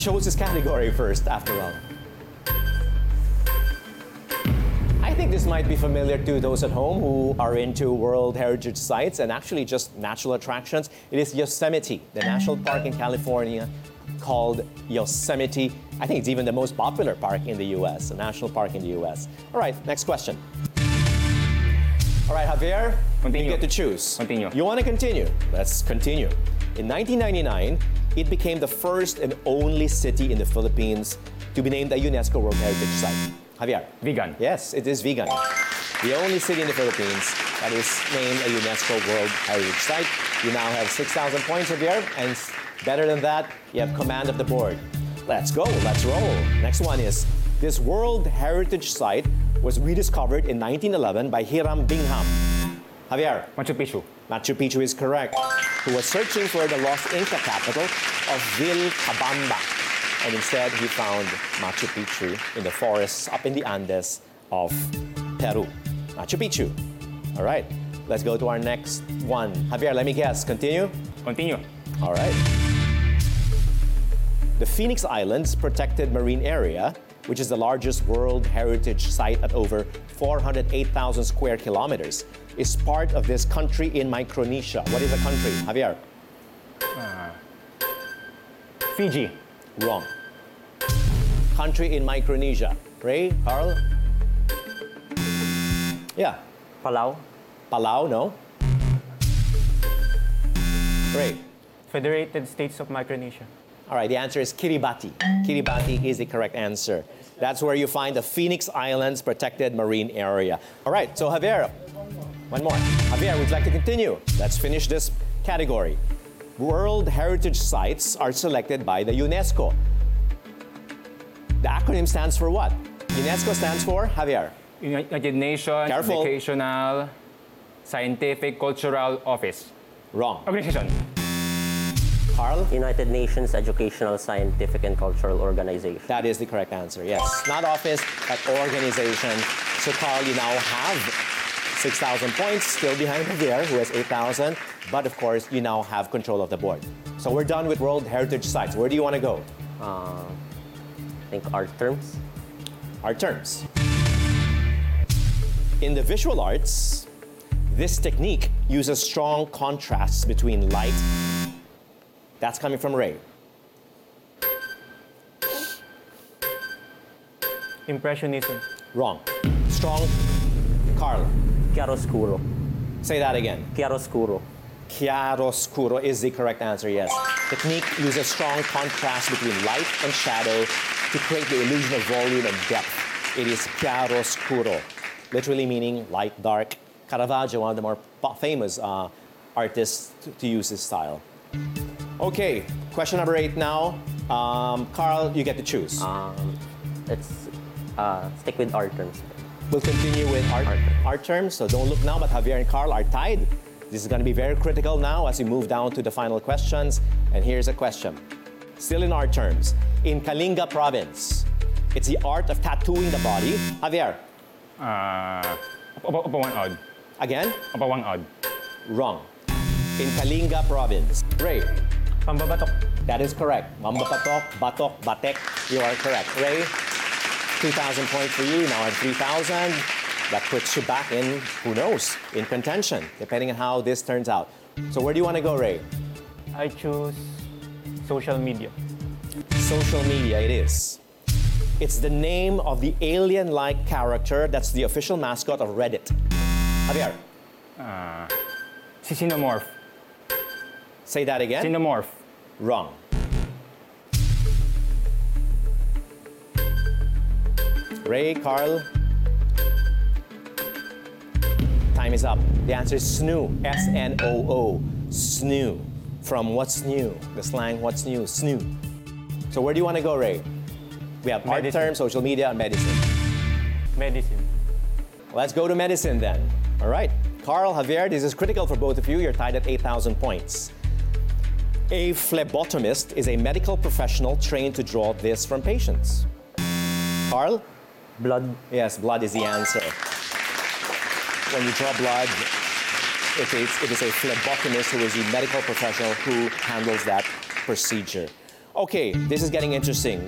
chose this category first, after all? I think this might be familiar to those at home who are into World Heritage Sites and actually just natural attractions. It is Yosemite, the national park in California called Yosemite. I think it's even the most popular park in the US, a national park in the US. All right, next question. All right, Javier, Continue. you get to choose. Continue. You want to continue? Let's continue. In 1999, it became the first and only city in the Philippines to be named a UNESCO World Heritage Site. Javier. Vegan. Yes, it is Vigan. The only city in the Philippines that is named a UNESCO World Heritage Site. You now have 6,000 points, Javier, and better than that, you have command of the board. Let's go, let's roll. Next one is, this World Heritage Site was rediscovered in 1911 by Hiram Bingham. Javier. Machu Picchu. Machu Picchu is correct. Who was searching for the lost Inca capital of Vilcabamba. And instead, he found Machu Picchu in the forests up in the Andes of Peru. Machu Picchu. All right, let's go to our next one. Javier, let me guess. Continue? Continue. All right. The Phoenix Islands Protected Marine Area, which is the largest World Heritage Site at over 408,000 square kilometers, is part of this country in Micronesia. What is the country, Javier? Fiji. Wrong. Country in Micronesia. Ray, Carl? Yeah. Palau. Palau, no? Ray. Federated States of Micronesia. All right, the answer is Kiribati. Kiribati is the correct answer. That's where you find the Phoenix Islands Protected Marine Area. All right, so Javier, one more. Javier, would you like to continue? Let's finish this category. World Heritage Sites are selected by the UNESCO. The acronym stands for what? UNESCO stands for, Javier? United Nations Careful. Educational, Scientific, Cultural Office. Wrong. Organization. Carl? United Nations Educational, Scientific, and Cultural Organization. That is the correct answer, yes. Not office, but organization. So Carl, you now have 6,000 points, still behind Javier, who has 8,000. But of course, you now have control of the board. So we're done with World Heritage Sites. Where do you want to go? I think art terms. Art terms. In the visual arts, this technique uses strong contrasts between light. That's coming from Ray. Impressionism. Wrong. Strong. Carl. Chiaroscuro. Say that again. Chiaroscuro. Chiaroscuro is the correct answer, yes. Technique uses strong contrast between light and shadow to create the illusion of volume and depth. It is chiaroscuro, literally meaning light, dark. Caravaggio, one of the more famous artists to use this style. Okay, question number 8 now. Carl, you get to choose. Let's stick with art terms. We'll continue with art terms, so don't look now, but Javier and Carl are tied. This is going to be very critical now as we move down to the final questions. And here's a question. Still in art terms. In Kalinga province, it's the art of tattooing the body. Javier. Upawang odd. Again? Upawang odd. Wrong. In Kalinga province. Ray. Pambabatok. That is correct. Mambapatok, batok, batek. You are correct. Ray, 2,000 points for you. Now at 3,000. That puts you back in, who knows, in contention, depending on how this turns out. So where do you want to go, Ray? I choose social media. Social media it is. It's the name of the alien-like character that's the official mascot of Reddit. Javier. Xenomorph. Say that again. Xenomorph. Wrong. Ray, Carl. Time is up. The answer is snoo. S-N-O-O. Snoo. From What's New. The slang What's New. Snoo. So where do you want to go, Ray? We have art Medicine. terms, social media, and medicine. Medicine. Let's go to medicine then. All right. Carl, Javier, this is critical for both of you. You're tied at 8,000 points. A phlebotomist is a medical professional trained to draw this from patients. Carl? Blood. Yes, blood is the answer. When you draw blood, it is a phlebotomist who is the medical professional who handles that procedure. Okay, this is getting interesting.